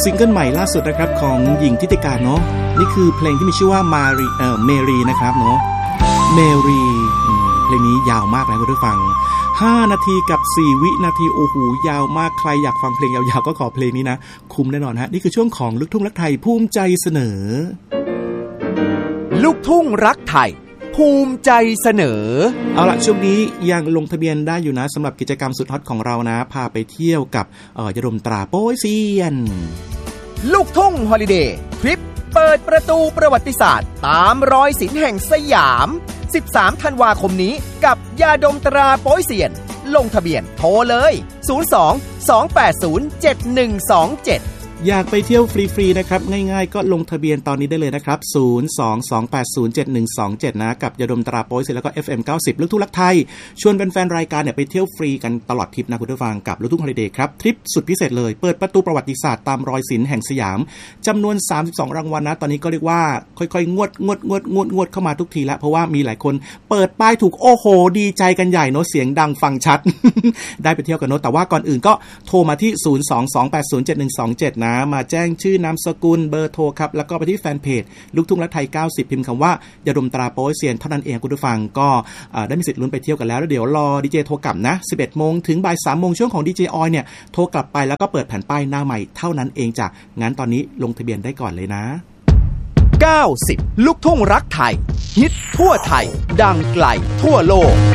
ซิงเกิลใหม่ล่าสุดนะครับของหญิงทิติการเนาะนี่คือเพลงที่มีชื่อว่าเมรีนะครับเนาะเมรีเพลงนี้ยาวมากนะคุณผู้ฟัง5 นาทีกับ4 วินาทีโอ้โหยาวมากใครอยากฟังเพลงยาวๆก็ขอเพลงนี้นะคุ้มแน่นอนฮะนี่คือช่วงของลูกทุ่งรักไทยภูมิใจเสนอลูกทุ่งรักไทยภูมิใจเสนอเอาล่ะช่วงนี้ยังลงทะเบียนได้อยู่นะสำหรับกิจกรรมสุดฮอตของเรานะพาไปเที่ยวกับยาดมตราโป้ยเซียนลูกทุ่งฮอลิเดย์ทริปเปิดประตูประวัติศาสตร์ตามรอยศิลป์แห่งสยาม13 ธันวาคมนี้กับยาดมตราโป้ยเซียนลงทะเบียนโทรเลย02-280-7127 อยากไปเที่ยวฟรีๆนะครับง่ายๆก็ลงทะเบียนตอนนี้ได้เลยนะครับ02-280-7127นะกับยาดมตราโป้ยเซียนแล้วก็ FM 90ลูกทุ่งรักไทยชวนแฟนๆรายการเนี่ยไปเที่ยวฟรีกันตลอดทริปนะคุณผู้ฟังกับลูกทุ่งฮอลิเดย์ครับทริปสุดพิเศษเลยเปิดประตูประวัติศาสตร์ตามรอยศิลป์แห่งสยามจำนวน32รางวัลนะตอนนี้ก็เรียกว่าค่อยๆงวดเข้ามาทุกทีแล้วเพราะว่ามีหลายคนเปิดป้ายถูกโอ้โหดีใจกันใหญ่เนาะเสียงดังฟังชัด ได้ไปเที่ยวกันเนาะแต่ว่าก่อนอื่นก็โทรมาที่02-280-7127นะมาแจ้งชื่อนามสกุลเบอร์โทรครับแล้วก็ไปที่แฟนเพจลูกทุ่งรักไทย90พิมพ์คำว่ายาดมตราโป้ยเซียนเท่านั้นเองคุณผู้ฟังก็ได้มีสิทธิ์ลุ้นไปเที่ยวกันแล้วเดี๋ยวรอดีเจโทรกลับนะ 11:00 นถึงบ่าย 3:00 นช่วงของดีเจออยเนี่ยโทรกลับไปแล้วก็เปิดแผ่นป้ายหน้าใหม่เท่านั้นเองจ้ะงั้นตอนนี้ลงทะเบียนได้ก่อนเลยนะ 90ลูกทุ่งรักไทยฮิตทั่วไทยดังไกลทั่วโลก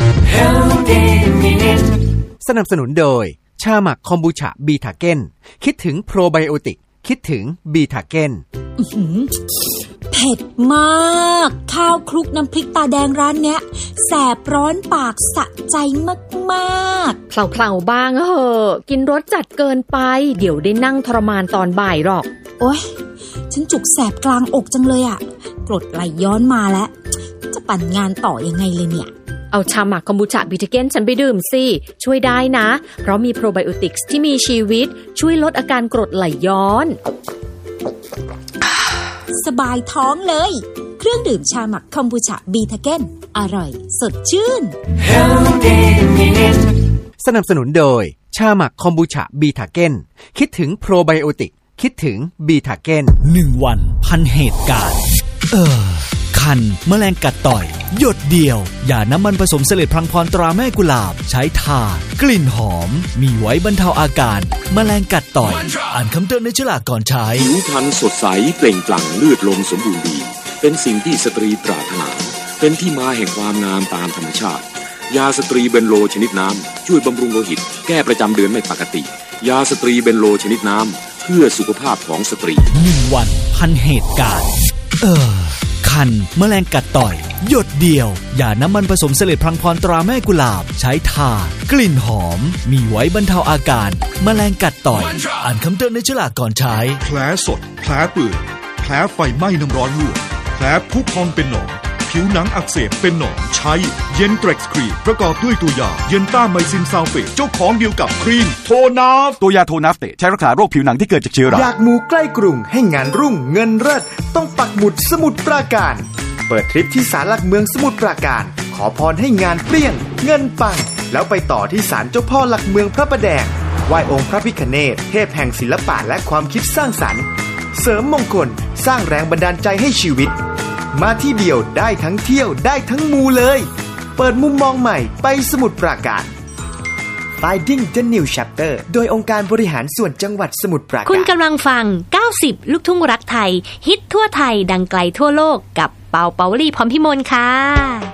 สนับสนุนโดยชาหมักคอมบูชาบีทาเก้นคิดถึงโปรไบโอติกคิดถึงบีทาเก้นเผ็ดมากข้าวคลุกน้ำพริกตาแดงร้านเนี้ยแสบร้อนปากสะใจมากๆเพลาๆบ้างเหอะกินรสจัดเกินไปเดี๋ยวได้นั่งทรมานตอนบ่ายหรอกโอ๊ยฉันจุกแสบกลางอกจังเลยอ่ะกรดไหลย้อนมาแล้วจะปั่นงานต่อยังไงเลยเนี่ยเอาชาหมักคอมบูชาบิทเกนฉันไปดื่มสิช่วยได้นะเพราะมีโปรไบโอติกส์ที่มีชีวิตช่วยลดอาการกรดไหลย้อนสบายท้องเลยเครื่องดื่มชาหมักคอมบูชาบิทเกนอร่อยสดชื่นสนับสนุนโดยชาหมักคอมบูชาบีทาเก้นคิดถึงโปรไบโอติกคิดถึงบีทาเก้น 1 วันพันเหตุการณ์คันแมลงกัดต่อยหยดเดียวอย่าน้ำมันผสมเสลดพลังพรตราแม่กุหลาบใช้ทากลิ่นหอมมีไว้บรรเทาอาการแมลงกัดต่อยอ่านคำเตือนในฉลากก่อนใช้ผิวพรรณสดใสเปล่งปลั่งเลือดลมสมบูรณ์ดีเป็นสิ่งที่สตรีปรารถนาเป็นที่มาแห่งความงามตามธรรมชาติยาสตรีเบนโลชนิดน้ำช่วยบำรุงโลหิตแก้ประจำเดือนไม่ปกติยาสตรีเบนโลชนิดน้ำเพื่อสุขภาพของสตรี 1 วันพันเหตุการณ์คันแมลงกัดต่อยหยดเดียวอย่าน้ำมันผสมเสลดพลังพรตราแม่กุหลาบใช้ทากลิ่นหอมมีไว้บรรเทาอาการแมลงกัดต่อยอ่านคำเตือนในฉลากก่อนใช้แผลสดแผลเปื่อยแผลไฟไหม้น้ำร้อนลวกแผลพุพองเป็นหนองผิวหนังอักเสบเป็นหนองใช้เย็นเทร็กซ์ครีมประกอบด้วยตัวยาเย็นต้าไมซินซัลเฟตเจ้าของเดียวกับครีมโทนาฟตัวยาโทนาฟเตใช้รักษาโรคผิวหนังที่เกิดจากเชื้อราอยากหมู่ใกล้กรุงให้งานรุ่งเงินเลิศต้องปักหมุดสมุทรปราการเปิดทริปที่ศาลหลักเมืองสมุทรปราการขอพรให้งานเปรี้ยงเงินปังแล้วไปต่อที่ศาลเจ้าพ่อหลักเมืองพระประแดงไหว้องค์พระพิฆเนศเทพแห่งศิลปะและความคิดสร้างสรรค์เสริมมงคลสร้างแรงบันดาลใจให้ชีวิตมาที่เดียวได้ทั้งเที่ยวได้ทั้งมูเลยเปิดมุมมองใหม่ไปสมุทรปราการ Finding the New Chapter โดยองค์การบริหารส่วนจังหวัดสมุทรปราการคุณกำลังฟัง90ลูกทุ่งรักไทยฮิตทั่วไทยดังไกลทั่วโลกกับเปาเปาวลีพรพิมลค่ะ